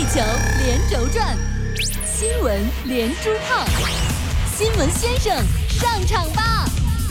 球连轴转，新闻连珠炮，新闻先生上场吧！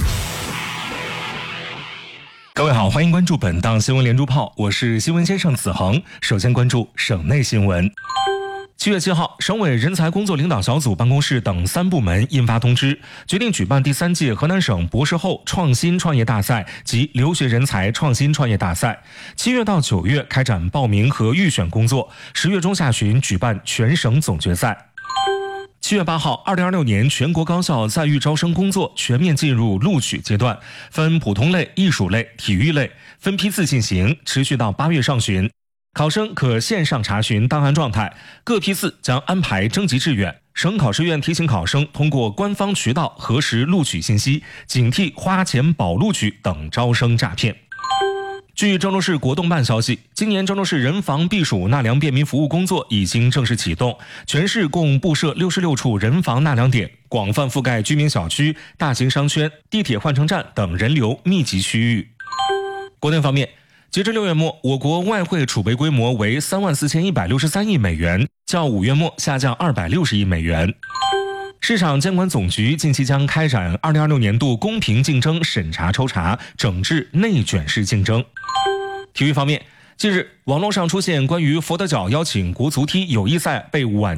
各位好，欢迎关注本档新闻连珠炮，我是新闻先生子恒。首先关注省内新闻。7月7号，省委人才工作领导小组办公室等3部门印发通知，决定举办第3届河南省博士后创新创业大赛及留学人才创新创业大赛。7月到9月开展报名和预选工作，10月中下旬举办全省总决赛。7月8号，2026年全国高校在豫招生工作全面进入录取阶段，分普通类、艺术类、体育类，分批次进行，持续到8月上旬。考生可线上查询档案状态，各批次将安排征集志愿。省考试院提醒考生通过官方渠道核实录取信息，警惕花钱保录取等招生诈骗。据郑州市国动办消息，今年郑州市人防避暑纳凉便民服务工作已经正式启动，全市共布设66处人防纳凉点，广泛覆盖居民小区、大型商圈、地铁换乘站等人流密集区域。国内方面，截至6月末，我国外汇储备规模为34163亿美元，较5月末下降260亿美元。市场监管总局近期将开展2026年度公平竞争审查抽查，整治内卷式竞争。体育方面，近日网络上出现关于佛得角邀请国足踢友谊赛被婉